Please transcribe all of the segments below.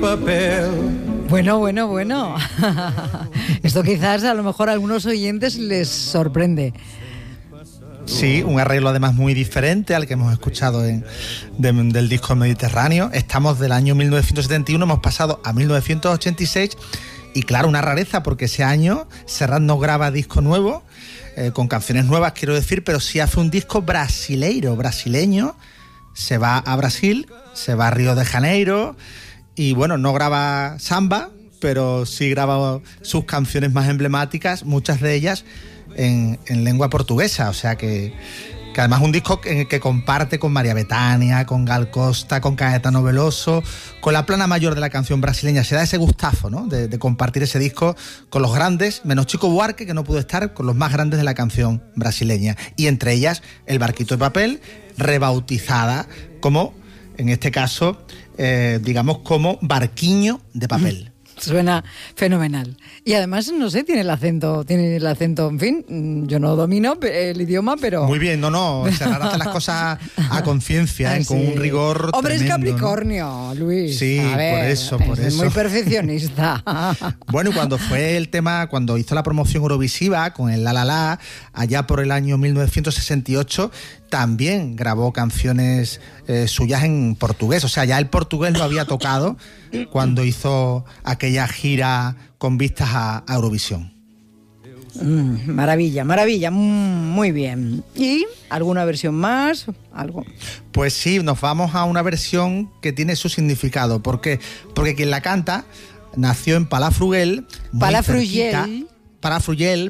papel. Bueno. Esto quizás a lo mejor a algunos oyentes les sorprende. Sí, un arreglo además muy diferente al que hemos escuchado del disco Mediterráneo. Estamos del año 1971, hemos pasado a 1986 y claro, una rareza porque ese año Serrat no graba disco nuevo, con canciones nuevas quiero decir, pero sí hace un disco brasileño, se va a Brasil, se va a Río de Janeiro y bueno, no graba samba, pero sí graba sus canciones más emblemáticas, muchas de ellas en lengua portuguesa, o sea que además un disco que comparte con María Bethânia, con Gal Costa, con Caetano Veloso, con la plana mayor de la canción brasileña. Se da ese gustazo, ¿no?, de compartir ese disco con los grandes, menos Chico Buarque, que no pudo estar, con los más grandes de la canción brasileña. Y entre ellas, El Barquito de Papel, rebautizada como, en este caso, digamos, como Barquiño de Papel. Suena fenomenal. Y además, no sé, tiene el acento, en fin, yo no domino el idioma, pero... Muy bien, Serrat hace las cosas a conciencia, con un rigor Hombre, tremendo, es Capricornio, ¿no? Luis. Sí, a ver, por eso. Es muy perfeccionista. Bueno, cuando hizo la promoción eurovisiva con el La La La, allá por el año 1968, también grabó canciones suyas en portugués. O sea, ya el portugués lo había tocado cuando hizo aquella gira con vistas a Eurovisión. Maravilla, muy bien. ¿Y alguna versión más? ¿Algo? Pues sí, nos vamos a una versión que tiene su significado. ¿Por qué? Porque quien la canta nació en Palafrugell. Palafrugell.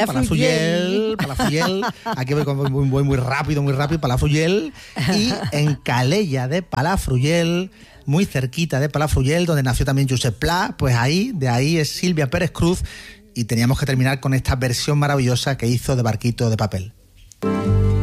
Aquí voy muy rápido. Palafrugell. Y en Calella de Palafrugell, muy cerquita de Palafrugell, donde nació también Josep Pla, pues de ahí es Silvia Pérez Cruz. Y teníamos que terminar con esta versión maravillosa que hizo de Barquito de Papel.